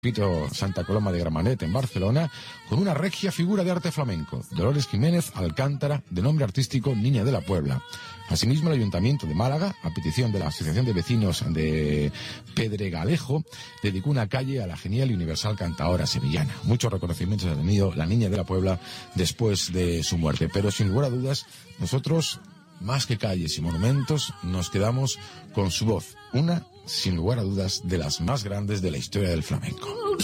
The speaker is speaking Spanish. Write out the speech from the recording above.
Pito Santa Coloma de Gramenet en Barcelona, con una regia figura de arte flamenco, Dolores Jiménez Alcántara, de nombre artístico Niña de la Puebla. Asimismo, el Ayuntamiento de Málaga, a petición de la Asociación de Vecinos de Pedregalejo, dedicó una calle a la genial y universal cantaora sevillana. Muchos reconocimientos ha tenido la Niña de la Puebla después de su muerte, pero sin lugar a dudas, nosotros, más que calles y monumentos, nos quedamos con su voz, una, sin lugar a dudas, de las más grandes de la historia del flamenco.